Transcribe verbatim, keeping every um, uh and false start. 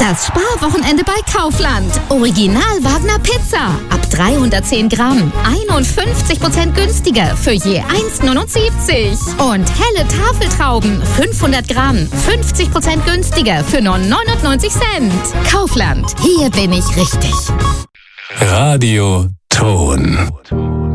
Das Sparwochenende bei Kaufland. Original Wagner Pizza. Ab dreihundertzehn Gramm. einundfünfzig Prozent günstiger für je eins Komma neunundsiebzig. Und helle Tafeltrauben. fünfhundert Gramm. fünfzig Prozent günstiger für nur neunundneunzig Cent. Kaufland. Hier bin ich richtig. Radio Ton.